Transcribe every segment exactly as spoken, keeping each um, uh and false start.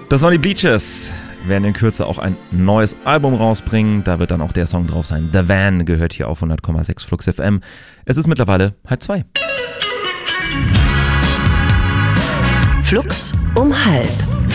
Das waren die Bleachers. Werden in Kürze auch ein neues Album rausbringen. Da wird dann auch der Song drauf sein. The Van gehört hier auf hundert Komma sechs Flux F M. Es ist mittlerweile halb zwei. Flux um halb.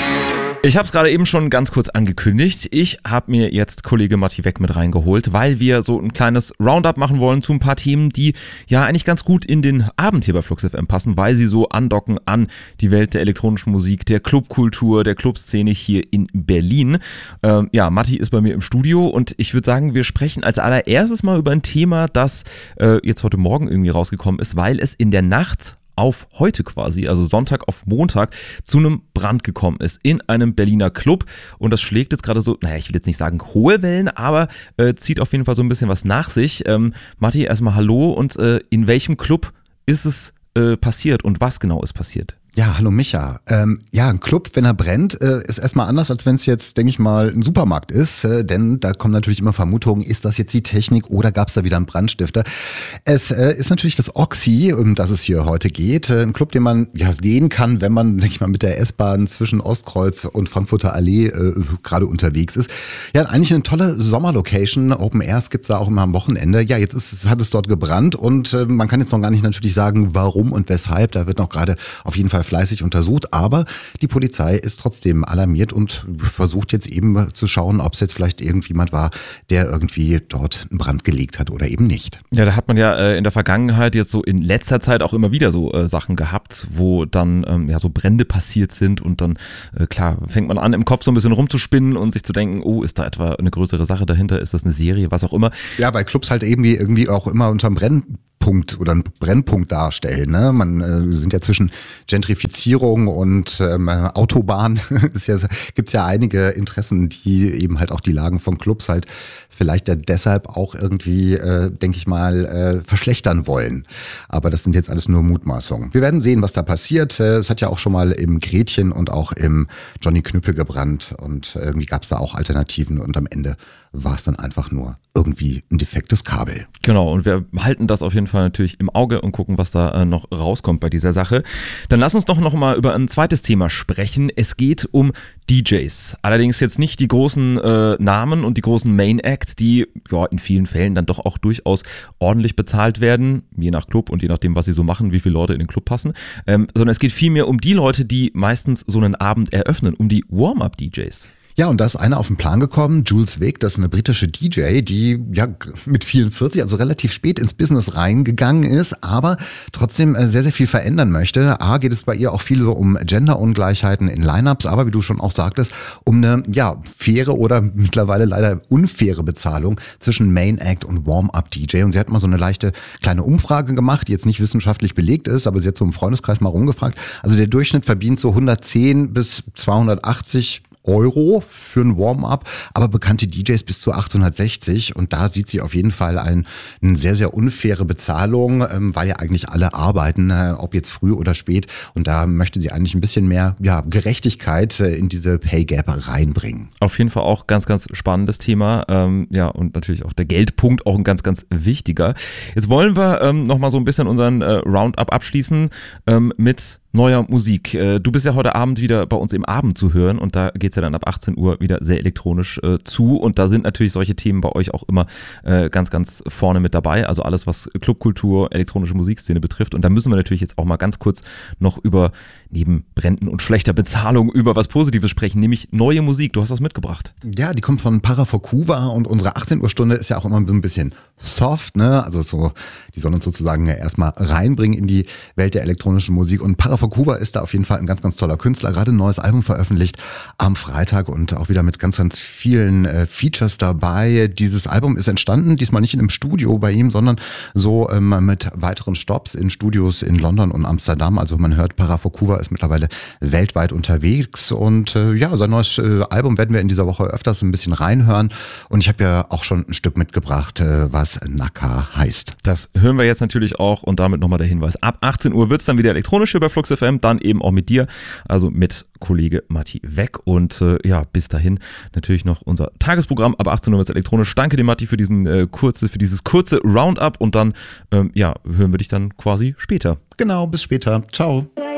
Ich habe es gerade eben schon ganz kurz angekündigt. Ich habe mir jetzt Kollege Matti Weck mit reingeholt, weil wir so ein kleines Roundup machen wollen zu ein paar Themen, die ja eigentlich ganz gut in den Abend hier bei Flux F M passen, weil sie so andocken an die Welt der elektronischen Musik, der Clubkultur, der Clubszene hier in Berlin. Ähm, ja, Matti ist bei mir im Studio und ich würde sagen, wir sprechen als allererstes mal über ein Thema, das äh, jetzt heute Morgen irgendwie rausgekommen ist, weil es in der Nacht auf heute quasi, also Sonntag auf Montag, zu einem Brand gekommen ist in einem Berliner Club und das schlägt jetzt gerade so, naja, ich will jetzt nicht sagen hohe Wellen, aber äh, zieht auf jeden Fall so ein bisschen was nach sich. Ähm, Matti, erstmal hallo und äh, in welchem Club ist es äh, passiert und was genau ist passiert? Ja, hallo Micha. Ähm, ja, ein Club, wenn er brennt, äh, ist erstmal anders, als wenn es jetzt, denke ich mal, ein Supermarkt ist. Äh, denn da kommen natürlich immer Vermutungen, ist das jetzt die Technik oder gab es da wieder einen Brandstifter? Es äh, ist natürlich das Oxy, um das es hier heute geht. Äh, ein Club, den man ja sehen kann, wenn man, denke ich mal, mit der S-Bahn zwischen Ostkreuz und Frankfurter Allee äh, gerade unterwegs ist. Ja, eigentlich eine tolle Sommerlocation. Open Airs gibt's da auch immer am Wochenende. Ja, jetzt ist, hat es dort gebrannt und äh, man kann jetzt noch gar nicht natürlich sagen, warum und weshalb. Da wird noch gerade auf jeden Fall fleißig untersucht, aber die Polizei ist trotzdem alarmiert und versucht jetzt eben zu schauen, ob es jetzt vielleicht irgendjemand war, der irgendwie dort einen Brand gelegt hat oder eben nicht. Ja, da hat man ja äh, in der Vergangenheit jetzt so in letzter Zeit auch immer wieder so äh, Sachen gehabt, wo dann ähm, ja so Brände passiert sind und dann, äh, klar, fängt man an im Kopf so ein bisschen rumzuspinnen und sich zu denken, oh, ist da etwa eine größere Sache dahinter, ist das eine Serie, was auch immer. Ja, weil Clubs halt irgendwie, irgendwie auch immer unterm Brennen Punkt oder einen Brennpunkt darstellen. Ne? Man äh, sind ja zwischen Gentrifizierung und ähm, Autobahn ist ja, gibt's ja einige Interessen, die eben halt auch die Lagen von Clubs halt vielleicht ja deshalb auch irgendwie, äh, denke ich mal, äh, verschlechtern wollen. Aber das sind jetzt alles nur Mutmaßungen. Wir werden sehen, was da passiert. Es hat ja auch schon mal im Gretchen und auch im Johnny Knüppel gebrannt und irgendwie gab's da auch Alternativen und am Ende war es dann einfach nur irgendwie ein defektes Kabel. Genau, und wir halten das auf jeden Fall natürlich im Auge und gucken, was da äh, noch rauskommt bei dieser Sache. Dann lass uns doch noch mal über ein zweites Thema sprechen. Es geht um D Js. Allerdings jetzt nicht die großen äh, Namen und die großen Main Acts, die ja in vielen Fällen dann doch auch durchaus ordentlich bezahlt werden, je nach Club und je nachdem, was sie so machen, wie viele Leute in den Club passen, ähm, sondern es geht vielmehr um die Leute, die meistens so einen Abend eröffnen, um die Warm-Up-D Js. Ja, und da ist einer auf den Plan gekommen, Jules Wick, das ist eine britische D J, die ja mit vierundvierzig, also relativ spät ins Business reingegangen ist, aber trotzdem sehr, sehr viel verändern möchte. A, geht es bei ihr auch viel so um Genderungleichheiten in Lineups, aber wie du schon auch sagtest, um eine ja faire oder mittlerweile leider unfaire Bezahlung zwischen Main Act und Warm-Up-D J. Und sie hat mal so eine leichte kleine Umfrage gemacht, die jetzt nicht wissenschaftlich belegt ist, aber sie hat so im Freundeskreis mal rumgefragt. Also der Durchschnitt verdient so hundertzehn bis zweihundertachtzig Euro für ein Warm-up, aber bekannte D Js bis zu achthundertsechzig und da sieht sie auf jeden Fall ein, eine sehr, sehr unfaire Bezahlung, ähm, weil ja eigentlich alle arbeiten, äh, ob jetzt früh oder spät und da möchte sie eigentlich ein bisschen mehr ja, Gerechtigkeit äh, in diese Pay Gap reinbringen. Auf jeden Fall auch ganz, ganz spannendes Thema, ähm, ja und natürlich auch der Geldpunkt auch ein ganz, ganz wichtiger. Jetzt wollen wir ähm, nochmal so ein bisschen unseren äh, Roundup abschließen ähm, mit neuer Musik. Du bist ja heute Abend wieder bei uns im Abend zu hören und da geht's ja dann ab achtzehn Uhr wieder sehr elektronisch äh, zu und da sind natürlich solche Themen bei euch auch immer äh, ganz, ganz vorne mit dabei, also alles, was Clubkultur, elektronische Musikszene betrifft und da müssen wir natürlich jetzt auch mal ganz kurz noch über, neben Bränden und schlechter Bezahlung, über was Positives sprechen, nämlich neue Musik. Du hast was mitgebracht. Ja, die kommt von Parafokuva und unsere achtzehn Uhr Stunde ist ja auch immer so ein bisschen soft, ne? Also so, die sollen uns sozusagen ja erstmal reinbringen in die Welt der elektronischen Musik und Parafokuva ist da auf jeden Fall ein ganz, ganz toller Künstler, gerade ein neues Album veröffentlicht am Freitag und auch wieder mit ganz, ganz vielen äh, Features dabei. Dieses Album ist entstanden, diesmal nicht in einem Studio bei ihm, sondern so ähm, mit weiteren Stops in Studios in London und Amsterdam. Also man hört, Parafokuva ist mittlerweile weltweit unterwegs und äh, ja, sein neues äh, Album werden wir in dieser Woche öfters ein bisschen reinhören und ich habe ja auch schon ein Stück mitgebracht, äh, was Naka heißt. Das hören wir jetzt natürlich auch und damit nochmal der Hinweis. Ab achtzehn Uhr wird es dann wieder elektronisch hier bei Flux F M, dann eben auch mit dir, also mit Kollege Matti Weck und äh, ja, bis dahin natürlich noch unser Tagesprogramm. Ab achtzehn Uhr wird es elektronisch. Danke dir, Matti, für diesen äh, kurze, für dieses kurze Roundup und dann ähm, ja, hören wir dich dann quasi später. Genau, bis später. Ciao.